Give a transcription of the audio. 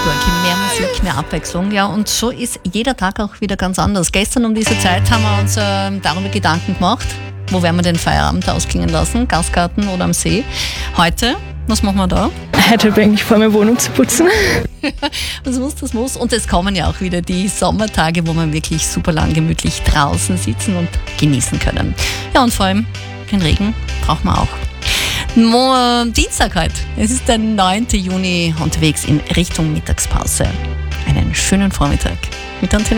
mehr Musik, mehr Abwechslung. Ja, und so ist jeder Tag auch wieder ganz anders. Gestern um diese Zeit haben wir uns darüber Gedanken gemacht, wo werden wir den Feierabend ausklingen lassen, Gastgarten oder am See. Heute, was machen wir da? Heute habe ich eigentlich vor, meine Wohnung zu putzen. Das muss. Und es kommen ja auch wieder die Sommertage, wo wir wirklich super lang gemütlich draußen sitzen und genießen können. Ja, und vor allem den Regen brauchen wir auch. Dienstag heute. Es ist der 9. Juni unterwegs in Richtung Mittagspause. Einen schönen Vormittag mit Antenne.